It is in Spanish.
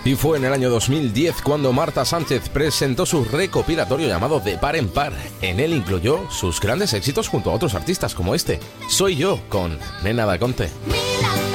Y fue en el año 2010 cuando Marta Sánchez presentó su recopilatorio llamado De Par en Par. En él incluyó sus grandes éxitos junto a otros artistas como este, Soy Yo, con Nena da Conte.